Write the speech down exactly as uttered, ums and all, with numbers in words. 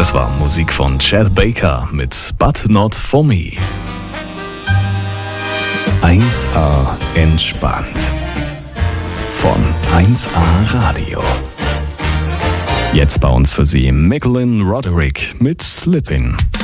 Das war Musik von Chet Baker mit But Not For Me. eins A entspannt. Von eins A Radio. Jetzt bei uns für Sie Macklin Roderick mit Slippin'.